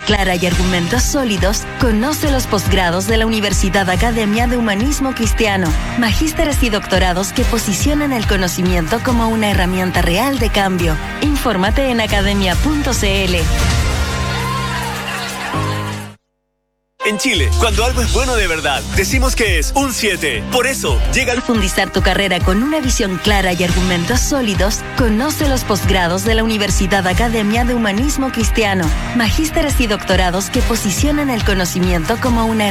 clara y argumentos sólidos, conoce los posgrados de la Universidad Academia de Humanismo Cristiano, magísteres y doctorados que posicionan el conocimiento como una herramienta real de cambio. Infórmate en academia.cl. En Chile, cuando algo es bueno de verdad, decimos que es un 7. Por eso, llega al Profundizar tu carrera con una visión clara y argumentos sólidos, conoce los posgrados de la Universidad Academia de Humanismo Cristiano, magísteres y doctorados que posicionan el conocimiento como una